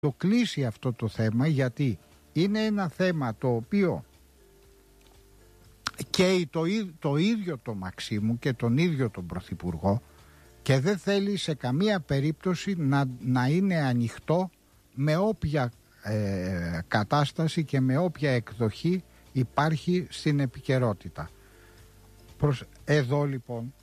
το κλείσει αυτό το θέμα, γιατί είναι ένα θέμα το οποίο και το ίδιο το Μαξίμου και τον ίδιο τον Πρωθυπουργό, και δεν θέλει σε καμία περίπτωση να είναι ανοιχτό με όποια κατάσταση και με όποια εκδοχή υπάρχει στην επικαιρότητα. Εδώ λοιπόν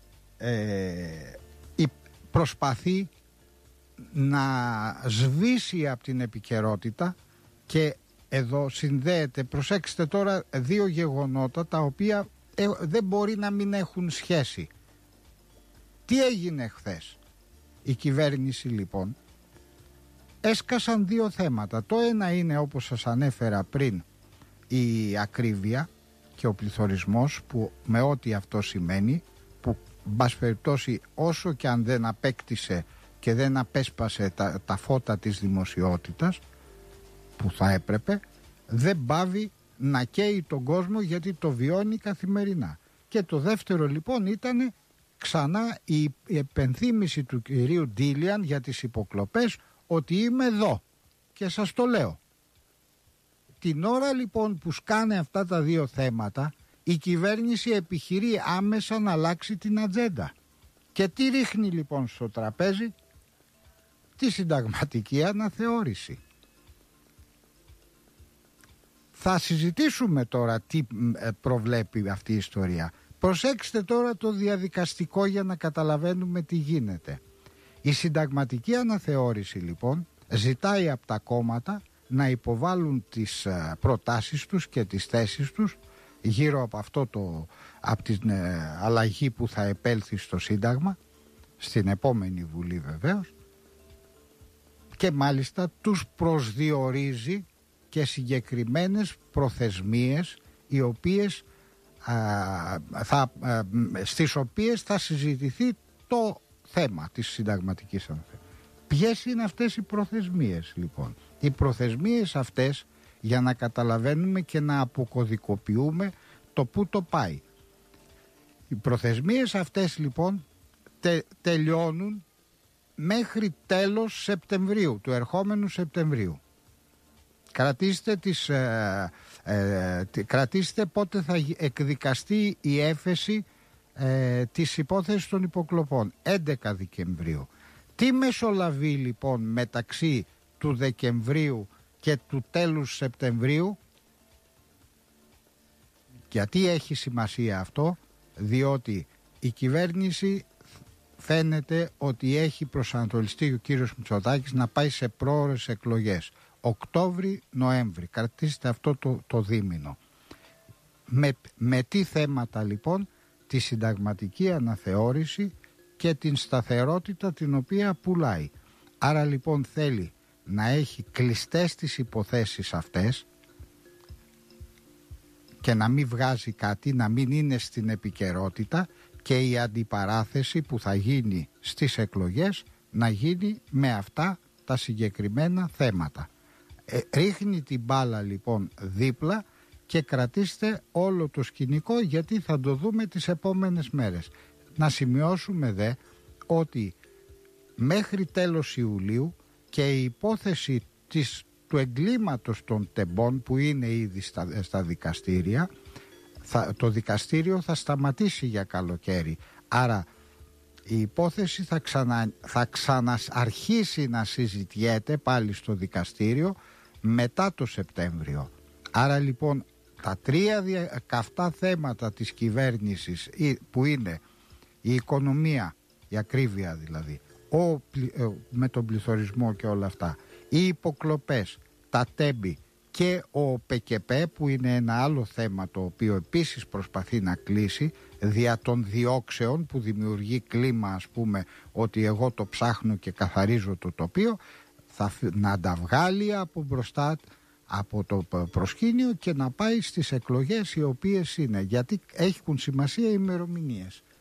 προσπαθεί να σβήσει από την επικαιρότητα, και εδώ συνδέεται, προσέξτε τώρα, δύο γεγονότα τα οποία δεν μπορεί να μην έχουν σχέση. Τι έγινε χθες? Η κυβέρνηση λοιπόν έσκασαν δύο θέματα. Το ένα είναι, όπως σας ανέφερα πριν, η ακρίβεια και ο πληθωρισμός, που με ό,τι αυτό σημαίνει, που μπας περιπτώσει όσο και αν δεν απέκτησε και δεν απέσπασε τα φώτα της δημοσιότητας που θα έπρεπε, δεν πάβει να καίει τον κόσμο, γιατί το βιώνει καθημερινά. Και το δεύτερο λοιπόν ήταν ξανά η επενθύμηση του κυρίου Ντίλιαν για τις υποκλοπές, ότι είμαι εδώ και σας το λέω. Την ώρα λοιπόν που σκάνε αυτά τα δύο θέματα, η κυβέρνηση επιχειρεί άμεσα να αλλάξει την ατζέντα. Και τι ρίχνει λοιπόν στο τραπέζι? Τη συνταγματική αναθεώρηση. Θα συζητήσουμε τώρα τι προβλέπει αυτή η ιστορία. Προσέξτε τώρα το διαδικαστικό για να καταλαβαίνουμε τι γίνεται. Η συνταγματική αναθεώρηση λοιπόν ζητάει από τα κόμματα να υποβάλουν τις προτάσεις τους και τις θέσεις τους γύρω από από την αλλαγή που θα επέλθει στο Σύνταγμα, στην επόμενη Βουλή βεβαίως, και μάλιστα τους προσδιορίζει και συγκεκριμένες προθεσμίες στις οποίες θα συζητηθεί το θέμα της συνταγματικής αναθεώρησης. Ποιες είναι αυτές οι προθεσμίες λοιπόν? Οι προθεσμίες αυτές, για να καταλαβαίνουμε και να αποκωδικοποιούμε το πού το πάει, οι προθεσμίες αυτές λοιπόν τελειώνουν μέχρι τέλος Σεπτεμβρίου, του ερχόμενου Σεπτεμβρίου. Κρατήστε πότε θα εκδικαστεί η έφεση της υπόθεσης των υποκλοπών, 11 Δεκεμβρίου. Τι μεσολαβεί λοιπόν μεταξύ του Δεκεμβρίου και του τέλους Σεπτεμβρίου? Γιατί έχει σημασία αυτό? Διότι η κυβέρνηση φαίνεται ότι έχει προσανατολιστεί ο κύριος Μητσοτάκης να πάει σε πρόωρες εκλογές, Οκτώβρη-Νοέμβρη. Κρατήστε αυτό το δίμηνο. Με τι θέματα λοιπόν? Τη συνταγματική αναθεώρηση και την σταθερότητα την οποία πουλάει. Άρα λοιπόν θέλει να έχει κλειστές τις υποθέσεις αυτές και να μην βγάζει κάτι, να μην είναι στην επικαιρότητα, και η αντιπαράθεση που θα γίνει στις εκλογές να γίνει με αυτά τα συγκεκριμένα θέματα. Ρίχνει την μπάλα λοιπόν δίπλα, και κρατήστε όλο το σκηνικό, γιατί θα το δούμε τις επόμενες μέρες. Να σημειώσουμε δε ότι μέχρι τέλος Ιουλίου και η υπόθεση του εγκλήματος των τεμπών, που είναι ήδη στα δικαστήρια, το δικαστήριο θα σταματήσει για καλοκαίρι. Άρα η υπόθεση θα ξαναρχίσει να συζητιέται πάλι στο δικαστήριο μετά το Σεπτέμβριο. Άρα λοιπόν τα τρία καυτά θέματα της κυβέρνησης, που είναι η οικονομία, η ακρίβεια δηλαδή, με τον πληθωρισμό και όλα αυτά, οι υποκλοπές, τα τέμπη και ο ΠΚΠ, που είναι ένα άλλο θέμα το οποίο επίσης προσπαθεί να κλείσει δια των διώξεων, που δημιουργεί κλίμα, ας πούμε, ότι εγώ το ψάχνω και καθαρίζω το τοπίο, να τα βγάλει από μπροστά από το προσκήνιο και να πάει στις εκλογές οι οποίες είναι, γιατί έχουν σημασία οι ημερομηνίες.